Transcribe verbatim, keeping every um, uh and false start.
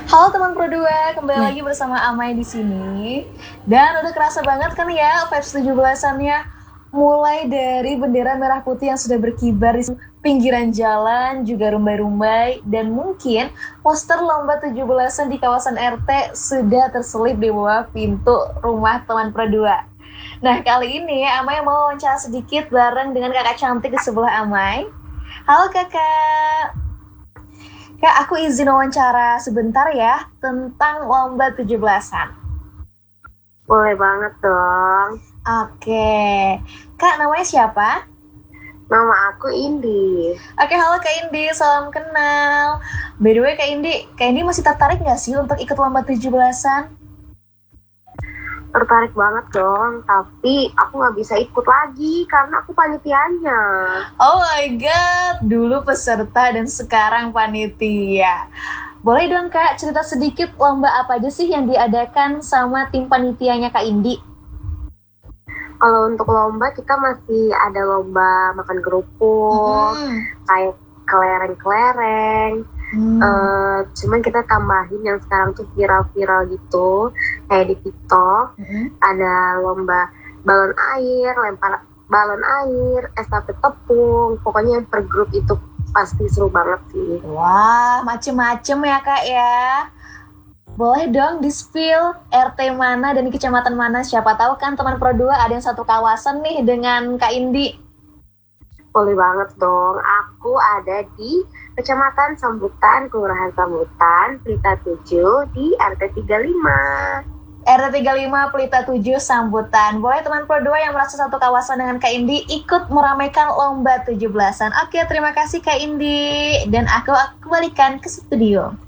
Halo teman Pro dua, kembali Nih. lagi bersama Amai di sini. Dan udah kerasa banget kan ya vibes tujuh belasan-nya. Mulai dari bendera merah putih yang sudah berkibar di pinggiran jalan, juga rumbai-rumbai, dan mungkin poster lomba tujuh belasan di kawasan R T sudah terselip di bawah pintu rumah teman Pro dua. Nah, kali ini Amai mau wawancara sedikit bareng dengan kakak cantik di sebelah Amai. Halo kakak. Kak, aku izin wawancara sebentar ya tentang lomba tujuh belasan. Boleh banget dong. Oke. Kak, namanya siapa? Nama aku Indi. Oke, halo Kak Indi, salam kenal. By the way, Kak Indi, Kak Indi masih tertarik nggak sih untuk ikut lomba tujuh belasan? Tertarik banget dong, tapi aku nggak bisa ikut lagi karena aku panitianya. Oh my god, dulu peserta dan sekarang panitia. Boleh dong Kak, cerita sedikit lomba apa aja sih yang diadakan sama tim panitianya Kak Indi? Kalau untuk lomba kita masih ada lomba makan kerupuk, Hmm. kayak kelereng-kelereng. Hmm. Uh, cuman kita tambahin yang sekarang tuh viral-viral gitu, kayak di TikTok. Hmm. Ada lomba balon air, lempar balon air, estafet tepung. Pokoknya per grup itu pasti seru banget sih. Wah, macem-macem ya Kak ya. Boleh dong di-spill R T mana dan kecamatan mana? Siapa tahu kan teman Pro dua ada yang satu kawasan nih dengan Kak Indi. Boleh banget dong. Aku ada di Kecamatan Sambutan, Kelurahan Sambutan, Pelita tujuh di R T tiga puluh lima. R T tiga puluh lima Pelita tujuh Sambutan. Boleh teman Pro dua yang merasa satu kawasan dengan Kak Indi ikut meramaikan lomba tujuh belasan. Oke, terima kasih Kak Indi. Dan aku, aku kembalikan ke studio.